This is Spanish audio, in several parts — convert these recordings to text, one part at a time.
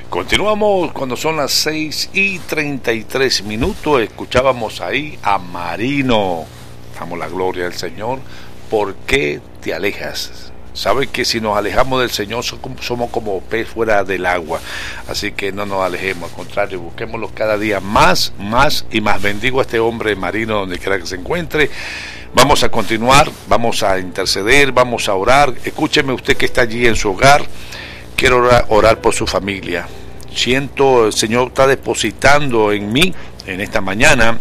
Continuamos cuando son las 6:33. Escuchábamos ahí a Marino. Damos la gloria al Señor. ¿Por qué te alejas? Sabe que si nos alejamos del Señor somos como pez fuera del agua. Así que no nos alejemos, al contrario, busquémoslo cada día más y más. Bendigo a este hombre Marino donde quiera que se encuentre. Vamos a continuar, vamos a interceder, vamos a orar. Escúcheme usted que está allí en su hogar. Quiero orar por su familia. Siento, el Señor está depositando en mí, en esta mañana,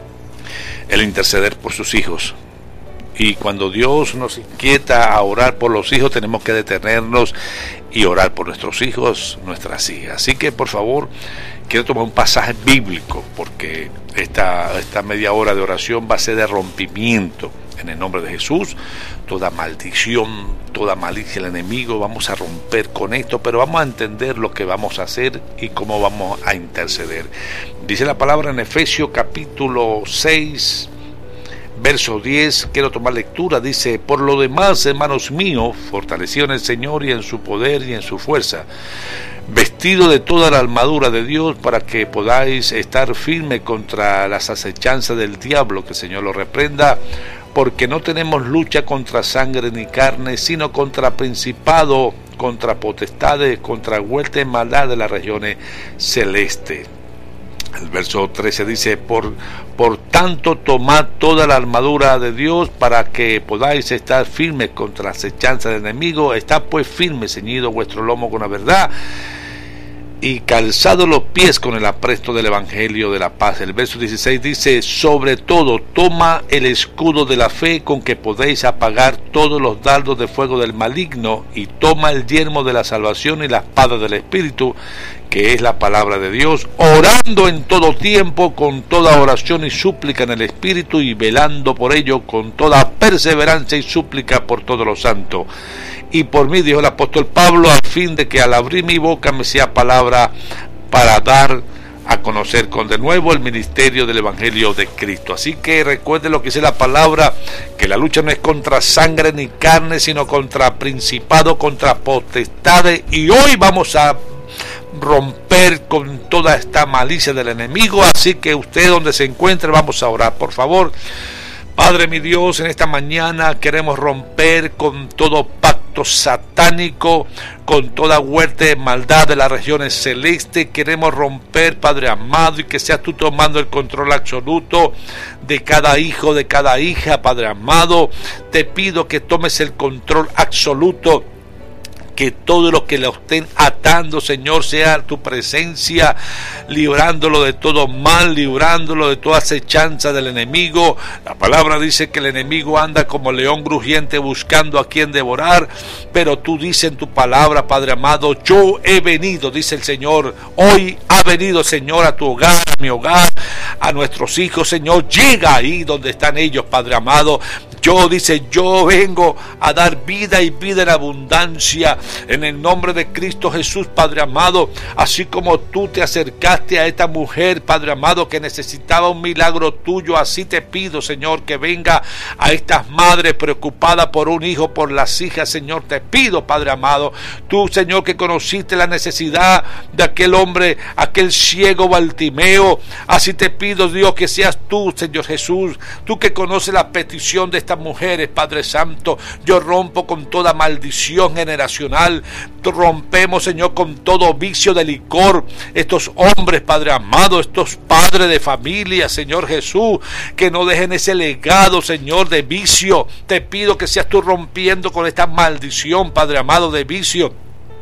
el interceder por sus hijos. Y cuando Dios nos inquieta a orar por los hijos, tenemos que detenernos y orar por nuestros hijos, nuestras hijas. Así que, por favor, quiero tomar un pasaje bíblico, porque esta media hora de oración va a ser de rompimiento. En el nombre de Jesús, toda maldición, toda malicia del enemigo, vamos a romper con esto, pero vamos a entender lo que vamos a hacer y cómo vamos a interceder. Dice la palabra en Efesios capítulo 6, verso 10, quiero tomar lectura, dice: por lo demás, hermanos míos, fortalecidos en el Señor y en su poder y en su fuerza, vestido de toda la armadura de Dios para que podáis estar firme contra las acechanzas del diablo, que el Señor lo reprenda, porque no tenemos lucha contra sangre ni carne, sino contra principado, contra potestades, contra huestes de maldad de las regiones celestes. El verso 13 dice: por tanto, tomad toda la armadura de Dios para que podáis estar firmes contra la acechanza del enemigo. Estad pues firmes, ceñido vuestro lomo con la verdad, y calzado los pies con el apresto del evangelio de la paz. El verso 16 dice: sobre todo, toma el escudo de la fe con que podéis apagar todos los dardos de fuego del maligno, y toma el yelmo de la salvación y la espada del Espíritu, que es la palabra de Dios, orando en todo tiempo con toda oración y súplica en el Espíritu, y velando por ello con toda perseverancia y súplica por todos los santos. Y por mí, dijo el apóstol Pablo, a fin de que al abrir mi boca me sea palabra para dar a conocer con de nuevo el ministerio del Evangelio de Cristo. Así que recuerde lo que dice la palabra, que la lucha no es contra sangre ni carne, sino contra principado, contra potestades. Y hoy vamos a romper con toda esta malicia del enemigo. Así que usted donde se encuentre, vamos a orar, por favor. Padre mi Dios, en esta mañana queremos romper con todo pacto satánico, con toda hueste de maldad de las regiones celestes. Queremos romper, Padre amado, y que seas tú tomando el control absoluto de cada hijo, de cada hija, Padre amado. Te pido que tomes el control absoluto, que todo lo que lo estén atando, Señor, sea tu presencia, librándolo de todo mal, librándolo de toda acechanza del enemigo. La palabra dice que el enemigo anda como león rugiente buscando a quien devorar, pero tú dices en tu palabra, Padre amado: yo he venido, dice el Señor, hoy ha venido, Señor, a tu hogar, a mi hogar, a nuestros hijos, Señor. Llega ahí donde están ellos, Padre amado. Yo vengo a dar vida y vida en abundancia, en el nombre de Cristo Jesús, Padre amado. Así como tú te acercaste a esta mujer, Padre amado, que necesitaba un milagro tuyo, así te pido, Señor, que venga a estas madres preocupadas por un hijo, por las hijas, Señor. Te pido, Padre amado, tú, Señor, que conociste la necesidad de aquel hombre, aquel ciego Bartimeo, así te pido, Dios, que seas tú, Señor Jesús, tú que conoces la petición de estas mujeres, Padre Santo. Yo rompo con toda maldición generacional, rompemos, Señor, con todo vicio de licor. Estos hombres, Padre amado, estos padres de familia, Señor Jesús, que no dejen ese legado, Señor, de vicio. Te pido que seas tú rompiendo con esta maldición, Padre amado, de vicio,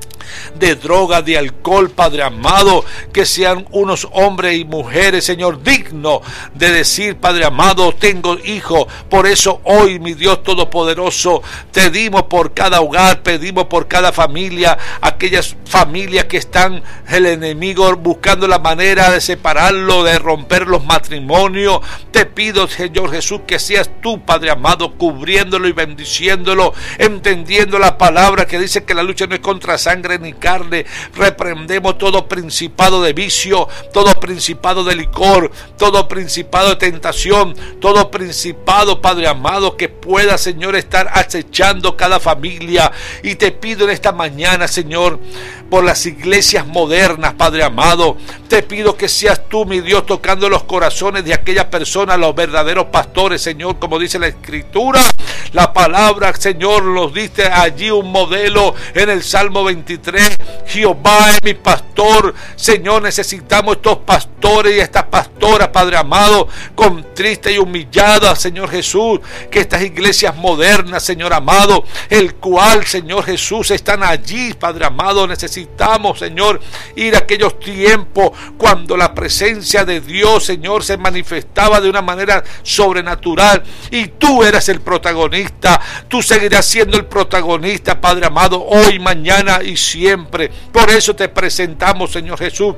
de droga, de alcohol, Padre amado, que sean unos hombres y mujeres, Señor, dignos de decir, Padre amado: tengo hijo. Por eso hoy, mi Dios todopoderoso, pedimos por cada hogar, pedimos por cada familia, aquellas familias que están el enemigo buscando la manera de separarlo, de romper los matrimonios. Te pido, Señor Jesús, que seas tú, Padre amado, cubriéndolo y bendiciéndolo, entendiendo la palabra que dice que la lucha no es contra sangre sangre ni carne. Reprendemos todo principado de vicio, todo principado de licor, todo principado de tentación, todo principado, Padre amado, que pueda, Señor, estar acechando cada familia. Y te pido en esta mañana, Señor, por las iglesias modernas, Padre amado, te pido que seas tú, mi Dios, tocando los corazones de aquellas personas, los verdaderos pastores, Señor, como dice la Escritura. La palabra, Señor, nos diste allí un modelo en el Salmo 23. Jehová es mi pastor. Señor, necesitamos estos pastores y estas pastoras, Padre amado, contritas y humilladas, Señor Jesús, que estas iglesias modernas, Señor amado, el cual, Señor Jesús, están allí, Padre amado. Necesitamos, Señor, ir a aquellos tiempos cuando la presencia de Dios, Señor, se manifestaba de una manera sobrenatural y tú eras el protagonista. Tú seguirás siendo el protagonista, Padre amado, hoy, mañana y siempre. Por eso te presentamos, Señor Jesús,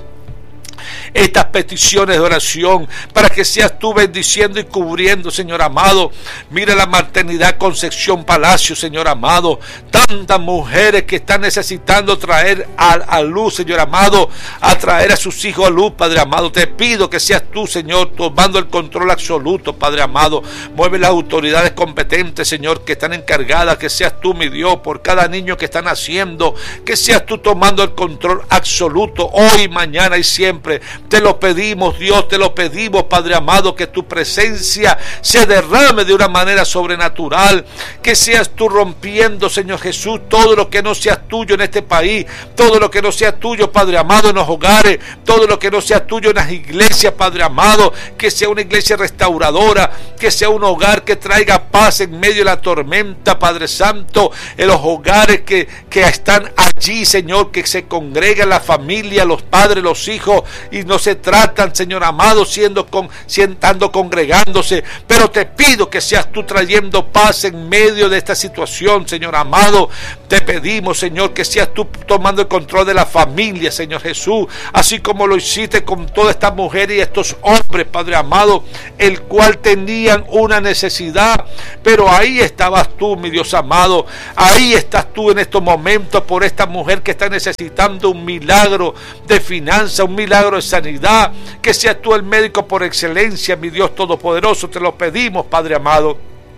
estas peticiones de oración, para que seas tú bendiciendo y cubriendo, Señor amado. Mira la maternidad Concepción Palacio, Señor amado, tantas mujeres que están necesitando traer a luz, Señor amado, a traer a sus hijos a luz, Padre amado. Te pido que seas tú, Señor, tomando el control absoluto, Padre amado. Mueve las autoridades competentes, Señor, que están encargadas, que seas tú, mi Dios, por cada niño que están haciendo, que seas tú tomando el control absoluto hoy, mañana y siempre. Te lo pedimos, Dios, te lo pedimos, Padre amado, que tu presencia se derrame de una manera sobrenatural, que seas tú rompiendo, Señor Jesús, todo lo que no sea tuyo en este país, todo lo que no sea tuyo, Padre amado, en los hogares, todo lo que no sea tuyo en las iglesias, Padre amado, que sea una iglesia restauradora, que sea un hogar que traiga paz en medio de la tormenta, Padre Santo, en los hogares que están allí, Señor, que se congregan la familia, los padres, los hijos, y no se tratan, Señor amado, estando congregándose, pero te pido que seas tú trayendo paz en medio de esta situación, Señor amado. Te pedimos, Señor, que seas tú tomando el control de la familia, Señor Jesús, así como lo hiciste con todas estas mujeres y estos hombres, Padre amado, el cual tenían una necesidad, pero ahí estabas tú, mi Dios amado, ahí estás tú en estos momentos por esta mujer que está necesitando un milagro de finanza, un milagro de sanidad, que seas tú el médico por excelencia, mi Dios todopoderoso. Te lo pedimos, Padre amado.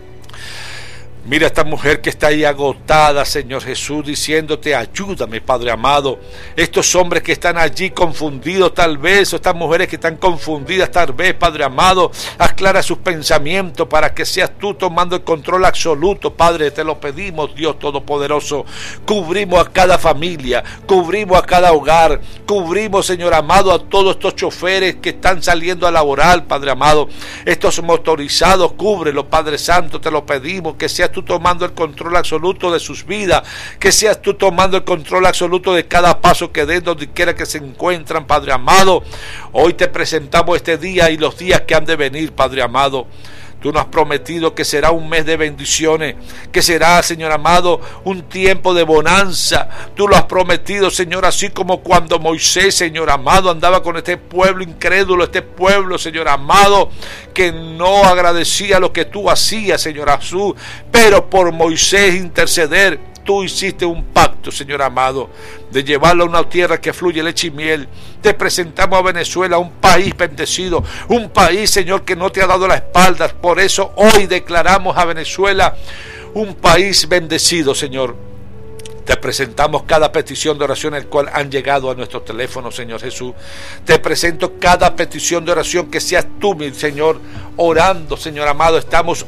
Mira esta mujer que está ahí agotada, Señor Jesús, diciéndote: ayúdame, Padre amado. Estos hombres que están allí confundidos tal vez, o estas mujeres que están confundidas tal vez, Padre amado, aclara sus pensamientos para que seas tú tomando el control absoluto, Padre. Te lo pedimos, Dios todopoderoso. Cubrimos a cada familia, cubrimos a cada hogar, cubrimos, Señor amado, a todos estos choferes que están saliendo a laborar, Padre amado. Estos motorizados, cúbrelos, Padre Santo. Te lo pedimos, que seas tú tomando el control absoluto de sus vidas, que seas tú tomando el control absoluto de cada paso que den, donde quiera que se encuentran, Padre amado. Hoy te presentamos este día y los días que han de venir, Padre amado. Tú nos has prometido que será un mes de bendiciones, que será, Señor amado, un tiempo de bonanza. Tú lo has prometido, Señor, así como cuando Moisés, Señor amado, andaba con este pueblo incrédulo, este pueblo, Señor amado, que no agradecía lo que tú hacías, Señor Jesús, pero por Moisés interceder, tú hiciste un pacto, Señor amado, de llevarlo a una tierra que fluye leche y miel. Te presentamos a Venezuela, un país bendecido, un país, Señor, que no te ha dado la espalda. Por eso hoy declaramos a Venezuela un país bendecido, Señor. Te presentamos cada petición de oración el cual han llegado a nuestros teléfonos, Señor Jesús. Te presento cada petición de oración, que seas tú, mi Señor, orando, Señor amado. Estamos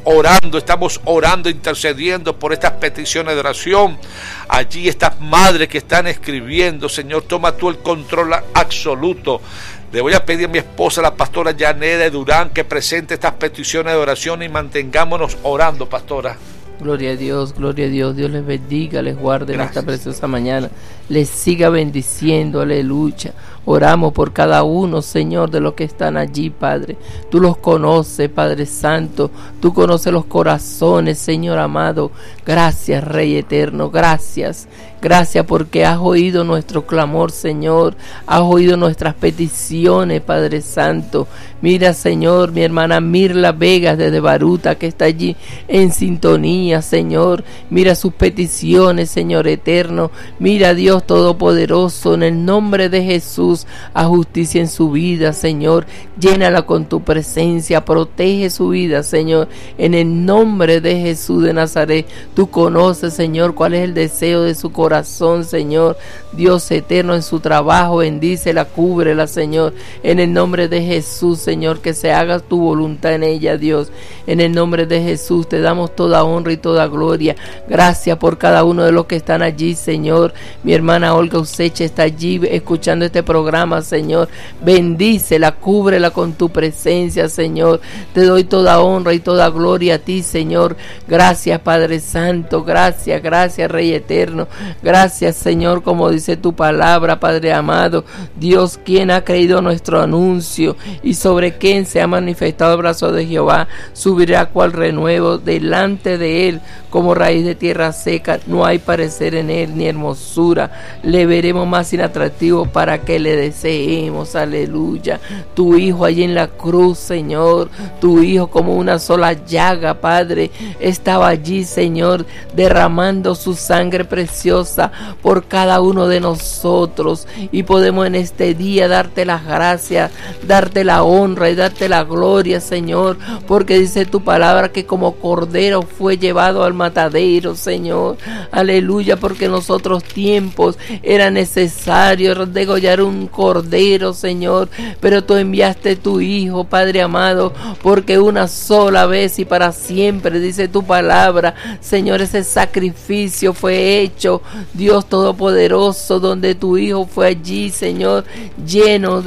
orando, intercediendo por estas peticiones de oración. Allí estas madres que están escribiendo, Señor, toma tú el control absoluto. Le voy a pedir a mi esposa, la pastora Yaneda Durán, que presente estas peticiones de oración y mantengámonos orando, pastora. Gloria a Dios, Dios les bendiga, les guarde en esta preciosa mañana, les siga bendiciendo, aleluya. Oramos por cada uno, Señor, de los que están allí, Padre. Tú los conoces, Padre Santo, tú conoces los corazones, Señor amado. Gracias, Rey eterno, gracias Gracias porque has oído nuestro clamor, Señor. Has oído nuestras peticiones, Padre Santo. Mira, Señor, mi hermana Mirla Vegas desde Baruta, que está allí en sintonía, Señor. Mira sus peticiones, Señor eterno. Mira, Dios Todopoderoso, en el nombre de Jesús, haz justicia en su vida, Señor. Llénala con tu presencia, protege su vida, Señor. En el nombre de Jesús de Nazaret, tú conoces, Señor, cuál es el deseo de su corazón, Señor. Dios eterno, en su trabajo, bendícela, cúbrela, Señor. En el nombre de Jesús, Señor, que se haga tu voluntad en ella, Dios. En el nombre de Jesús te damos toda honra y toda gloria. Gracias por cada uno de los que están allí, Señor. Mi hermana Olga Useche está allí escuchando este programa, Señor. Bendícela, cúbrela con tu presencia, Señor. Te doy toda honra y toda gloria a ti, Señor. Gracias, Padre Santo. Gracias, gracias, Rey eterno. Gracias, Señor, como dice tu palabra, Padre amado. Dios, quien ha creído nuestro anuncio y sobre quien se ha manifestado el brazo de Jehová, subirá cual renuevo delante de él, como raíz de tierra seca. No hay parecer en él ni hermosura. Le veremos más inatractivo para que le deseemos. Aleluya. Tu Hijo allí en la cruz, Señor. Tu Hijo como una sola llaga, Padre, estaba allí, Señor, derramando su sangre preciosa por cada uno de nosotros. Y podemos en este día darte las gracias, darte la honra y darte la gloria, Señor, porque dice tu palabra que como cordero fue llevado al matadero, Señor. Aleluya, porque en los otros tiempos era necesario degollar un cordero, Señor, pero tú enviaste tu Hijo, Padre amado, porque una sola vez y para siempre, dice tu palabra, Señor, ese sacrificio fue hecho, Dios Todopoderoso, donde tu Hijo fue allí, Señor, lleno,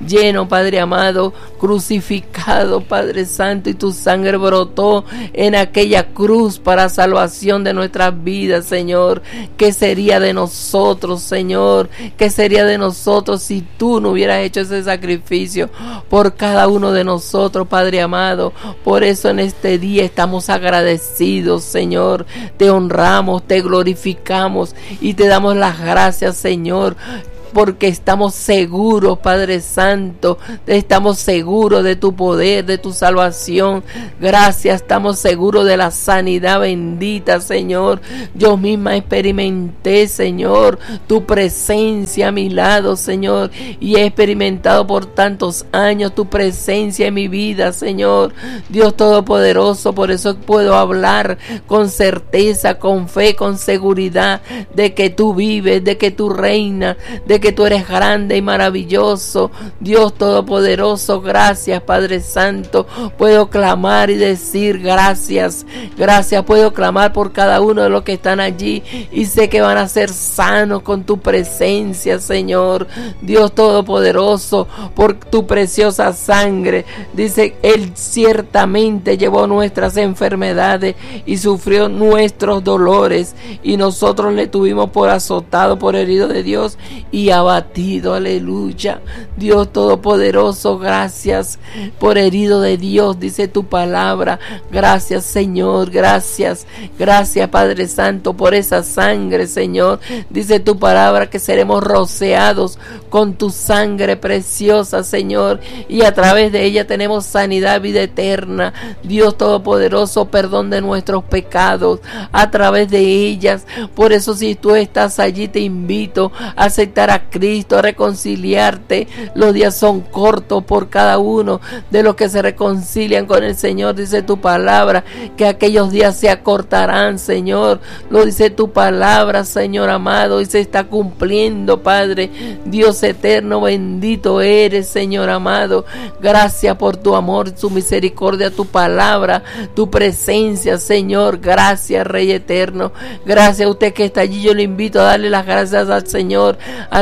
Padre amado, crucificado, Padre Santo, y tu sangre brotó en aquella cruz para salvación de nuestras vidas, Señor. ¿Qué sería de nosotros, Señor? ¿Qué sería de nosotros si tú no hubieras hecho ese sacrificio por cada uno de nosotros, Padre amado? Por eso en este día estamos agradecidos, Señor. Te honramos, te glorificamos y te damos las gracias, Señor, porque estamos seguros, Padre Santo, estamos seguros de tu poder, de tu salvación. Gracias, estamos seguros de la sanidad bendita, Señor. Yo misma experimenté, Señor, tu presencia a mi lado, Señor, y he experimentado por tantos años tu presencia en mi vida, Señor. Dios Todopoderoso, por eso puedo hablar con certeza, con fe, con seguridad de que tú vives, de que tú reinas, de que tú eres grande y maravilloso, Dios Todopoderoso. Gracias, Padre Santo. Puedo clamar y decir gracias, gracias. Puedo clamar por cada uno de los que están allí y sé que van a ser sanos con tu presencia, Señor. Dios Todopoderoso, por tu preciosa sangre, dice, Él ciertamente llevó nuestras enfermedades y sufrió nuestros dolores, y nosotros le tuvimos por azotado, por herido de Dios y abatido. Aleluya. Dios Todopoderoso, gracias por herido de Dios, dice tu palabra. Gracias, Señor, gracias, gracias, Padre Santo, por esa sangre, Señor. Dice tu palabra que seremos rociados con tu sangre preciosa, Señor, y a través de ella tenemos sanidad, vida eterna. Dios Todopoderoso, perdón de nuestros pecados a través de ellas. Por eso, si tú estás allí, te invito a aceptar a Cristo, a reconciliarte. Los días son cortos por cada uno de los que se reconcilian con el Señor. Dice tu palabra que aquellos días se acortarán, Señor. Lo dice tu palabra, Señor amado, y se está cumpliendo, Padre. Dios eterno, bendito eres, Señor amado. Gracias por tu amor, tu misericordia, tu palabra, tu presencia, Señor. Gracias, Rey eterno. Gracias a usted que está allí. Yo le invito a darle las gracias al Señor, a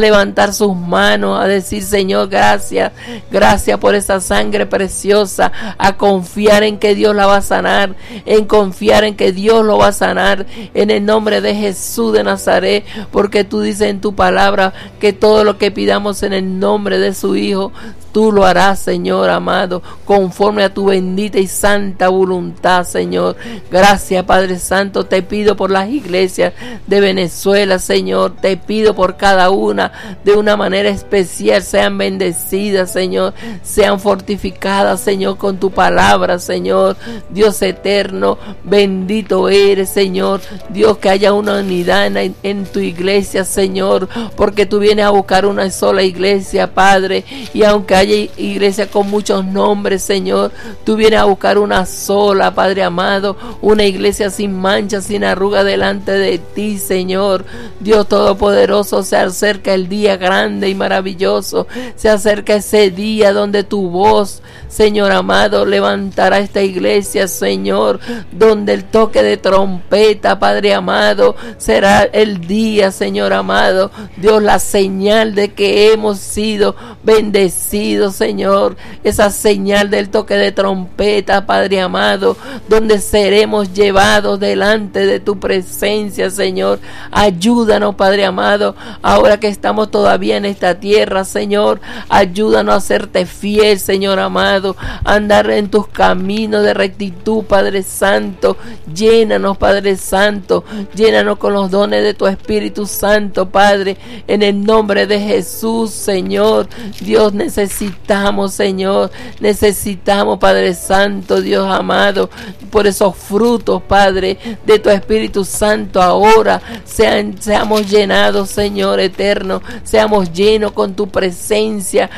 levantar sus manos, a decir: Señor, gracias, gracias por esa sangre preciosa, a confiar en que Dios la va a sanar, en confiar en que Dios lo va a sanar, en el nombre de Jesús de Nazaret, porque tú dices en tu palabra que todo lo que pidamos en el nombre de su Hijo, tú lo harás, Señor amado, conforme a tu bendita y santa voluntad, Señor. Gracias, Padre Santo. Te pido por las iglesias de Venezuela, Señor. Te pido por cada una de una manera especial. Sean bendecidas, Señor. Sean fortificadas, Señor, con tu palabra, Señor. Dios eterno, bendito eres, Señor. Dios, que haya una unidad en tu iglesia, Señor, porque tú vienes a buscar una sola iglesia, Padre. Y aunque haya iglesia con muchos nombres, Señor, tú vienes a buscar una sola, Padre amado, una iglesia sin mancha, sin arruga delante de ti, Señor. Dios Todopoderoso, se acerca el día grande y maravilloso, se acerca ese día donde tu voz, Señor amado, levantará esta iglesia, Señor, donde el toque de trompeta, Padre amado, será el día, Señor amado, Dios, la señal de que hemos sido bendecidos, Señor, esa señal del toque de trompeta, Padre amado, donde seremos llevados delante de tu presencia, Señor. Ayúdanos, Padre amado, ahora que estamos todavía en esta tierra, Señor, ayúdanos a serte fiel, Señor amado, a andar en tus caminos de rectitud, Padre Santo. Llénanos, Padre Santo, llénanos con los dones de tu Espíritu Santo, Padre, en el nombre de Jesús, Señor. Dios, necesitamos, Señor, necesitamos, Padre Santo, Dios amado, por esos frutos, Padre, de tu Espíritu Santo ahora, seamos llenados, Señor eterno, seamos llenos con tu presencia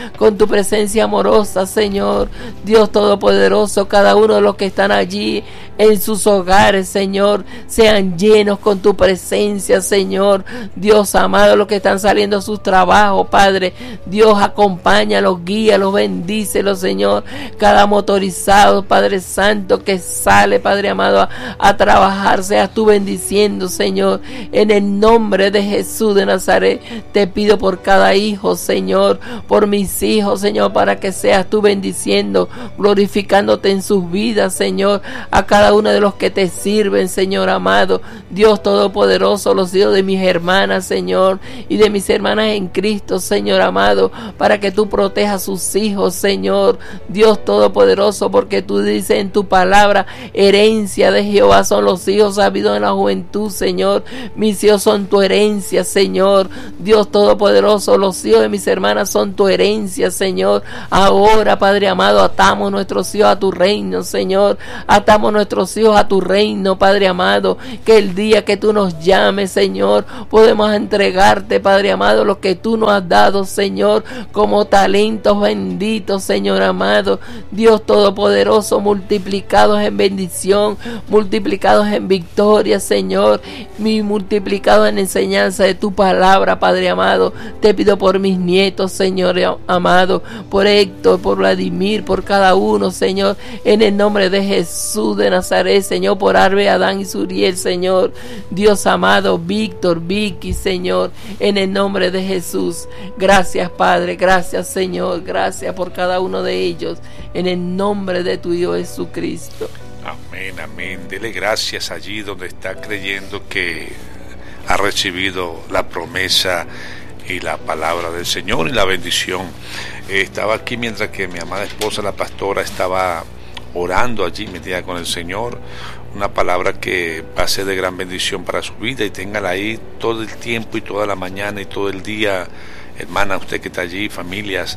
amorosa, Señor. Dios Todopoderoso, cada uno de los que están allí en sus hogares, Señor, sean llenos con tu presencia, Señor. Dios amado, los que están saliendo a sus trabajos, Padre, Dios, acompáñalos, guíalos, bendícelos, Señor. Cada motorizado, Padre Santo, que sale, Padre amado, a trabajar, seas tú bendiciendo, Señor. En el nombre de Jesús de Nazaret, te pido por cada hijo, Señor, por mis hijos, Señor, para que seas tú bendiciendo, glorificándote en sus vidas, Señor, a cada uno de los que te sirven, Señor amado. Dios Todopoderoso, los hijos de mis hermanas, Señor, y de mis hermanas en Cristo, Señor amado, para que tú protejas a sus hijos, Señor. Dios Todopoderoso, porque tú dices en tu palabra: herencia de Jehová son los hijos sabidos en la juventud, Señor. Mis hijos son tu herencia, Señor. Dios Todopoderoso, los hijos de mis hermanas son tu herencia, Señor. Ahora, Padre amado, atamos nuestros hijos a tu reino, Señor. Atamos nuestros hijos a tu reino, Padre amado, que el día que tú nos llames, Señor, podemos entregarte, Padre amado, lo que tú nos has dado, Señor, como talentos benditos, Señor amado. Dios Todopoderoso, multiplicados en bendición, multiplicados en victoria, Señor, multiplicados en enseñanza de tu palabra, Padre amado. Te pido por mis nietos, Señor amado, por Héctor, por Vladimir, por cada uno, Señor, en el nombre de Jesús de Nazaret, Señor, por Arbe, Adán y Suriel, Señor. Dios amado, Víctor, Vicky, Señor, en el nombre de Jesús. Gracias, Padre, gracias, Señor, gracias por cada uno de ellos, en el nombre de tu Hijo Jesucristo. Amén, amén. Dele gracias allí donde está creyendo que ha recibido la promesa y la palabra del Señor y la bendición. Estaba aquí mientras que mi amada esposa, la pastora, estaba orando allí metida con el Señor, una palabra que va a ser de gran bendición para su vida, y téngala ahí todo el tiempo y toda la mañana y todo el día, hermana, usted que está allí, familias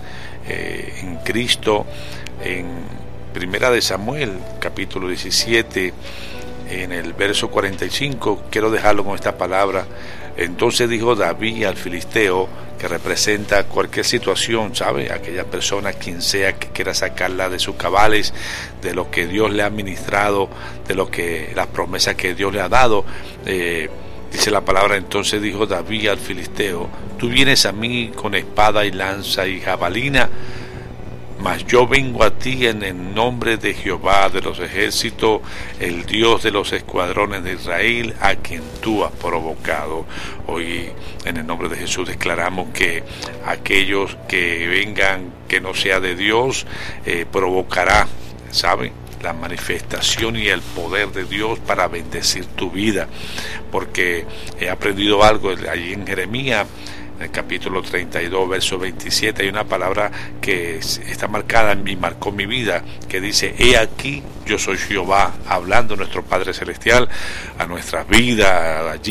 en Cristo. En Primera de Samuel, capítulo 17, en el verso 45, quiero dejarlo con esta palabra. Entonces dijo David al filisteo, que representa cualquier situación, ¿sabe? Aquella persona, quien sea, que quiera sacarla de sus cabales, de lo que Dios le ha ministrado, de lo que las promesas que Dios le ha dado. Dice la palabra: entonces dijo David al filisteo: tú vienes a mí con espada y lanza y jabalina, mas yo vengo a ti en el nombre de Jehová de los ejércitos, el Dios de los escuadrones de Israel, a quien tú has provocado. Hoy, en el nombre de Jesús, declaramos que aquellos que vengan que no sea de Dios, provocará, ¿sabe?, la manifestación y el poder de Dios para bendecir tu vida, porque he aprendido algo allí en Jeremías, en el capítulo 32, verso 27, hay una palabra que está marcada y marcó mi vida, que dice: he aquí, yo soy Jehová, hablando nuestro Padre Celestial a nuestras vidas allí